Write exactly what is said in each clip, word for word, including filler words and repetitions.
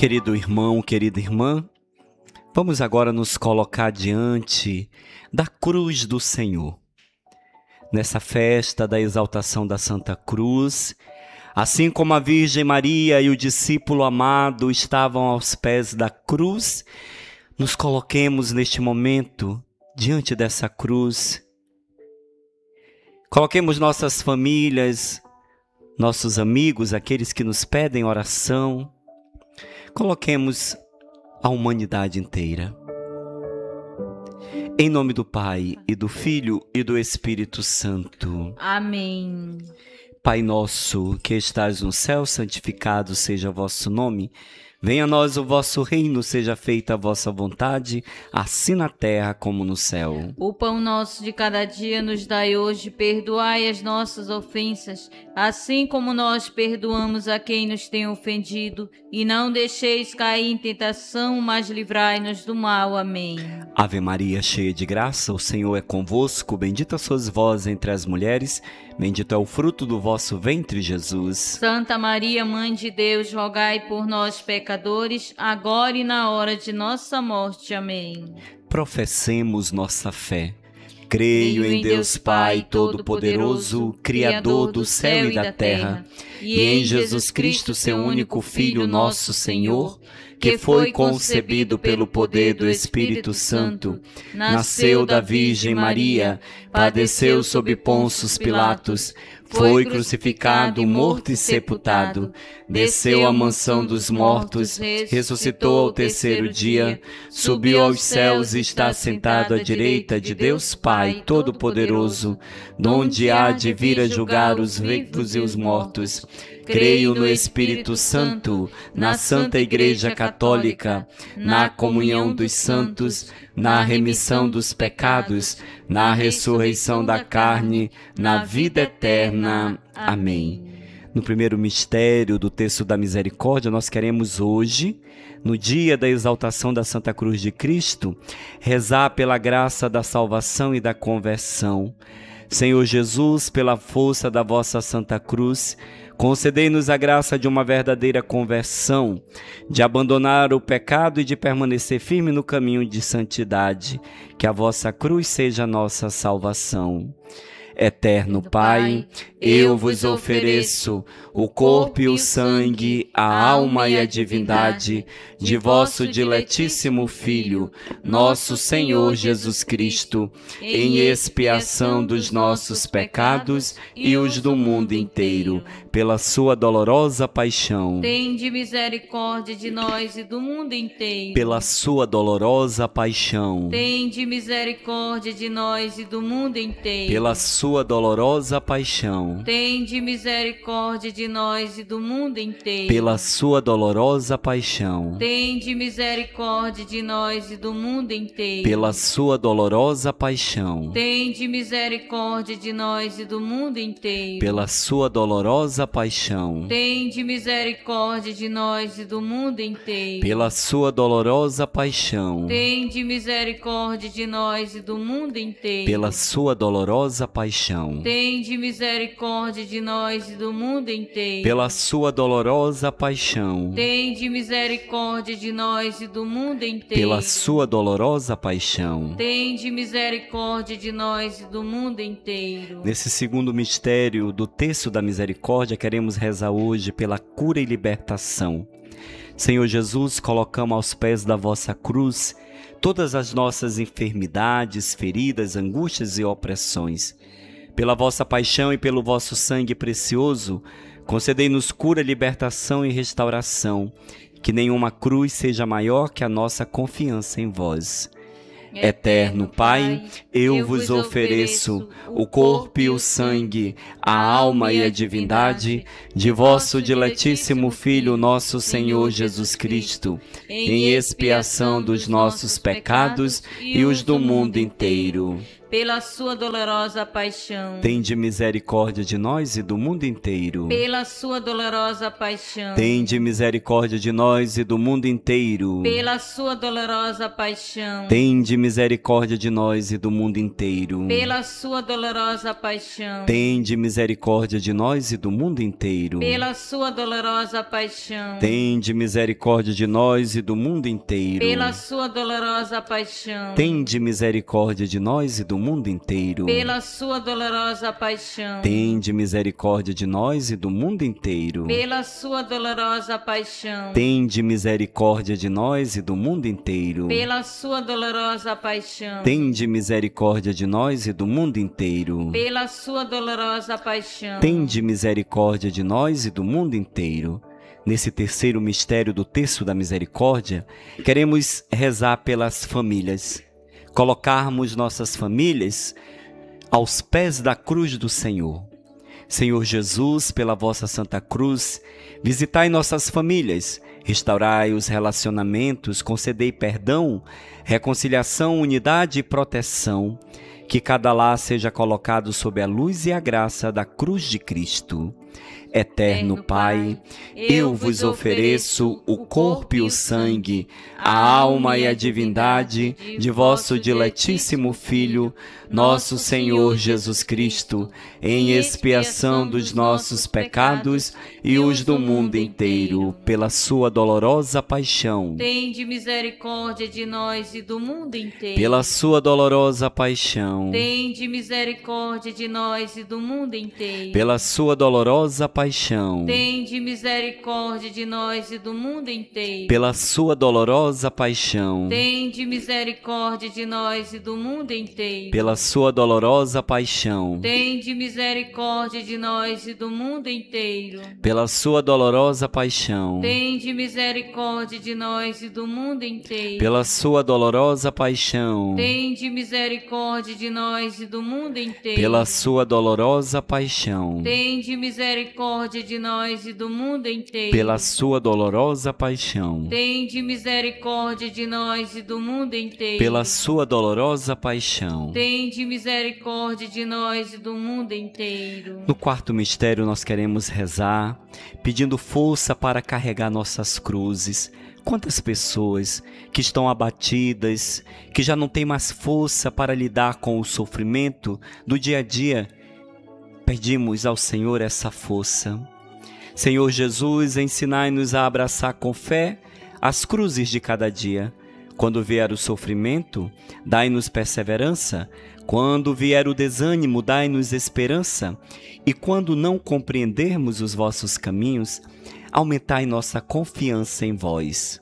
Querido irmão, querida irmã, vamos agora nos colocar diante da cruz do Senhor. Nessa festa da exaltação da Santa Cruz, assim como a Virgem Maria e o discípulo amado estavam aos pés da cruz, nos coloquemos neste momento diante dessa cruz. Coloquemos nossas famílias, nossos amigos, aqueles que nos pedem oração. Coloquemos a humanidade inteira. Em nome do Pai, e do Filho, e do Espírito Santo. Amém. Pai nosso, que estás no céu, santificado seja o vosso nome. Venha a nós o vosso reino, seja feita a vossa vontade, assim na terra como no céu. O pão nosso de cada dia nos dai hoje, perdoai as nossas ofensas, assim como nós perdoamos a quem nos tem ofendido, e não deixeis cair em tentação, mas livrai-nos do mal. Amém. Ave Maria, cheia de graça, o Senhor é convosco, bendita sois vós entre as mulheres, bendito é o fruto do vosso ventre, Jesus. Santa Maria, Mãe de Deus, rogai por nós, pecadores, agora e na hora de nossa morte. Amém. Professemos nossa fé. Creio em Deus Pai Todo-Poderoso, Criador do céu e da terra, e em Jesus Cristo, seu único Filho, nosso Senhor, que foi concebido pelo poder do Espírito Santo, nasceu da Virgem Maria, padeceu sob Pôncio Pilatos, foi crucificado, morto e sepultado, desceu à mansão dos mortos, ressuscitou ao terceiro dia, subiu aos céus e está sentado à direita de Deus Pai Todo-Poderoso, donde há de vir a julgar os vivos e os mortos. Creio no Espírito Santo, na Santa Igreja Católica, na comunhão dos santos, na remissão dos pecados, na ressurreição da carne, na vida eterna. Amém. No primeiro mistério do Terço da Misericórdia, nós queremos hoje, no dia da exaltação da Santa Cruz de Cristo, rezar pela graça da salvação e da conversão. Senhor Jesus, pela força da vossa Santa Cruz, concedei-nos a graça de uma verdadeira conversão, de abandonar o pecado e de permanecer firme no caminho de santidade. Que a vossa cruz seja a nossa salvação. Eterno Pai, eu vos ofereço o corpo e o sangue, a alma e a divindade de vosso diletíssimo Filho, nosso Senhor Jesus Cristo, em expiação dos nossos pecados e os do mundo inteiro, pela sua dolorosa paixão. Tende misericórdia de nós e do mundo inteiro. Pela sua dolorosa paixão. Tende misericórdia de nós e do mundo inteiro. Pela sua dolorosa paixão. Tende misericórdia de nós e do mundo inteiro. Pela sua dolorosa paixão. Tende misericórdia de nós e do mundo inteiro. Pela sua dolorosa paixão. Tende misericórdia de nós e do mundo inteiro. Pela sua dolorosa paixão. Tende misericórdia de nós e do mundo inteiro. Pela sua dolorosa paixão. Tende misericórdia de nós e do mundo inteiro. Pela sua dolorosa paixão. Tende misericórdia de nós e do mundo inteiro. Pela sua dolorosa paixão. Tende misericórdia de nós e do mundo inteiro. Pela sua dolorosa paixão. Tende misericórdia de nós e do mundo inteiro. Nesse segundo mistério do Terço da Misericórdia, queremos rezar hoje pela cura e libertação. Senhor Jesus, colocamos aos pés da vossa cruz todas as nossas enfermidades, feridas, angústias e opressões. Pela vossa paixão e pelo vosso sangue precioso, concedei-nos cura, libertação e restauração. Que nenhuma cruz seja maior que a nossa confiança em vós. Eterno Pai, eu vos ofereço o corpo e o sangue, a alma e a divindade de vosso diletíssimo Filho, nosso Senhor Jesus Cristo, em expiação dos nossos pecados e os do mundo inteiro. pela sua dolorosa paixão. Tende misericórdia de nós e do mundo inteiro. Pela sua dolorosa paixão. Tende misericórdia de nós e do mundo inteiro. Pela sua dolorosa paixão. Tende misericórdia de nós e do mundo inteiro. Pela sua dolorosa paixão. Tende misericórdia de nós e do mundo inteiro. Pela sua dolorosa paixão. Tende misericórdia de nós e do mundo inteiro. Pela sua dolorosa paixão. Tende misericórdia de nós e do mundo inteiro. Pela sua dolorosa paixão. Tende misericórdia de nós e do mundo inteiro. Pela sua dolorosa paixão. Tende misericórdia de nós e do mundo inteiro. Pela sua dolorosa paixão. Tende misericórdia de nós e do mundo inteiro. Pela sua dolorosa paixão. Tende misericórdia de nós e do mundo inteiro. Nesse terceiro mistério do Terço da Misericórdia, queremos rezar pelas famílias. Colocarmos nossas famílias aos pés da cruz do Senhor. Senhor Jesus, pela vossa Santa Cruz, visitai nossas famílias, restaurai os relacionamentos, concedei perdão, reconciliação, unidade e proteção, que cada lar seja colocado sob a luz e a graça da cruz de Cristo. Eterno Pai, eu vos ofereço o corpo e o sangue, a alma e a divindade de vosso diletíssimo Filho, nosso Senhor Jesus Cristo, em expiação dos nossos pecados e os do mundo inteiro, pela sua dolorosa paixão. Tende misericórdia de nós e do mundo inteiro. Pela sua dolorosa paixão. Tende misericórdia de nós e do mundo inteiro. Pela sua dolorosa paixão. Tende misericórdia de nós e do mundo inteiro. Pela sua dolorosa paixão. Tende misericórdia de nós e do mundo inteiro. Pela sua dolorosa paixão. Tende misericórdia de nós e do mundo inteiro. Pela sua dolorosa paixão. Tende misericórdia de nós e do mundo inteiro. Pela sua dolorosa paixão. Tende misericórdia de nós e do mundo inteiro. Pela sua dolorosa paixão. Tende misericórdia de nós e do mundo inteiro. Pela sua dolorosa paixão. Tende misericórdia de nós e do mundo inteiro. Pela sua dolorosa paixão. Tende misericórdia de nós e do mundo inteiro. No quarto mistério nós queremos rezar, pedindo força para carregar nossas cruzes. Quantas pessoas que estão abatidas, que já não têm mais força para lidar com o sofrimento do dia a dia, pedimos ao Senhor essa força. Senhor Jesus, ensinai-nos a abraçar com fé as cruzes de cada dia. Quando vier o sofrimento, dai-nos perseverança. Quando vier o desânimo, dai-nos esperança. E quando não compreendermos os vossos caminhos, aumentai nossa confiança em vós.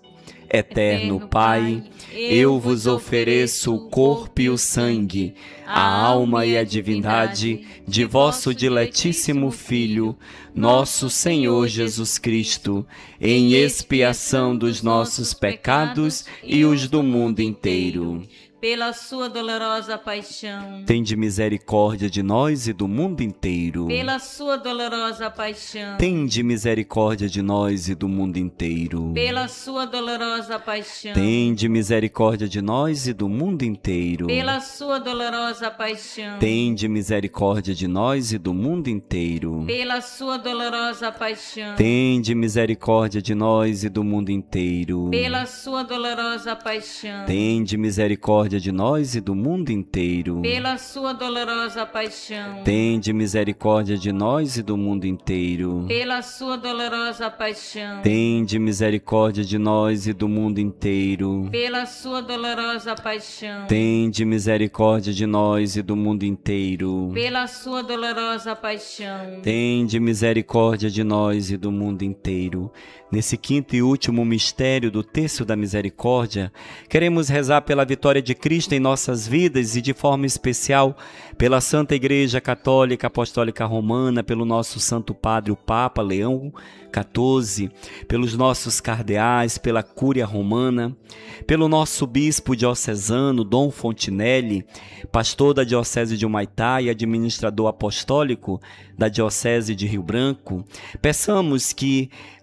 Eterno Pai, eu vos ofereço o corpo e o sangue, a alma e a divindade de vosso diletíssimo Filho, nosso Senhor Jesus Cristo, em expiação dos nossos pecados e os do mundo inteiro. Pela sua dolorosa paixão. Tende misericórdia de nós e do mundo inteiro. Pela sua dolorosa paixão. Tende misericórdia de nós e do mundo inteiro. Pela sua dolorosa paixão. Tende misericórdia de nós e do mundo inteiro. Pela sua dolorosa paixão. Tende misericórdia de nós e do mundo inteiro. Pela sua dolorosa paixão. Tende misericórdia de nós e do mundo inteiro. Pela sua dolorosa paixão. Tende misericórdia de nós e do mundo inteiro. Pela sua dolorosa paixão. Tende misericórdia de nós e do mundo inteiro. Pela sua dolorosa paixão. Tende misericórdia de nós e do mundo inteiro. Pela sua dolorosa paixão. Tende misericórdia de nós e do mundo inteiro. Pela sua dolorosa paixão. Tende misericórdia de nós e do mundo inteiro. Nesse quinto e último mistério do Terço da Misericórdia, queremos rezar pela vitória de Cristo em nossas vidas e de forma especial pela Santa Igreja Católica Apostólica Romana, pelo nosso Santo Padre o Papa Leão quatorze, pelos nossos cardeais, pela Cúria Romana, pelo nosso Bispo diocesano Dom Fontinelli, pastor da Diocese de Humaitá e administrador apostólico da Diocese de Rio Branco. Peçamos que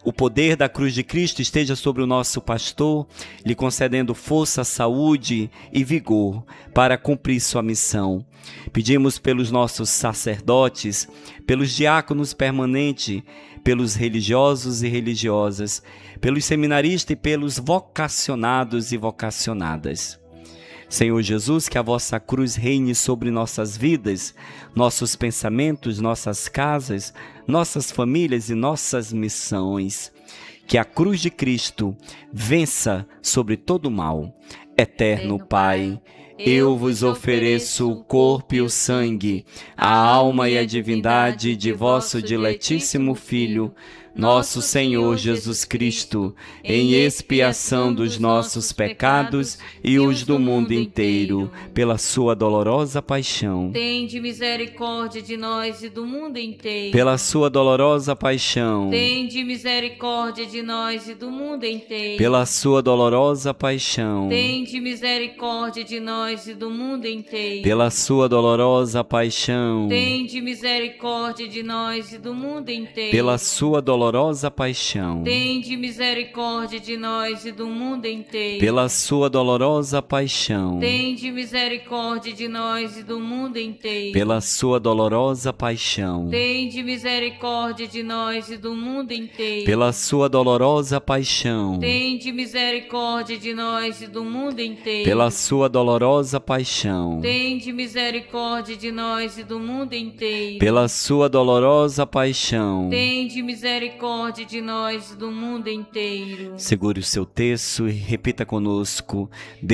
o poder da cruz de Cristo esteja sobre o nosso pastor, lhe concedendo força, saúde e vigor para cumprir sua missão. Pedimos pelos nossos sacerdotes, pelos diáconos permanentes, pelos religiosos e religiosas, pelos seminaristas e pelos vocacionados e vocacionadas. Senhor Jesus, que a vossa cruz reine sobre nossas vidas, nossos pensamentos, nossas casas, nossas famílias e nossas missões. Que a cruz de Cristo vença sobre todo o mal. Eterno Pai, eu vos ofereço o corpo e o sangue, a alma e a divindade de vosso diletíssimo Filho, nosso Senhor Jesus Cristo, em expiação dos nossos pecados e os do mundo inteiro, pela sua dolorosa paixão. Tende misericórdia de nós e do mundo inteiro. Pela sua dolorosa paixão. Tende misericórdia de nós e do mundo inteiro. Pela sua dolorosa paixão. Tende misericórdia de nós e do mundo inteiro. Pela sua dolorosa paixão. Tende misericórdia de nós e do mundo inteiro. Pela sua dolorosa dolorosa paixão. Tende misericórdia de nós e do mundo inteiro. Pela sua dolorosa paixão. Tende misericórdia de nós e do mundo inteiro. Pela sua dolorosa paixão. Tende misericórdia de nós e do mundo inteiro. Pela sua dolorosa paixão. Tende misericórdia de nós e do mundo inteiro. Pela sua dolorosa paixão. Tende misericórdia de nós e do mundo inteiro. Pela sua dolorosa paixão. Tende misericórdia de nós e do mundo inteiro. Segure o seu terço e repita conosco.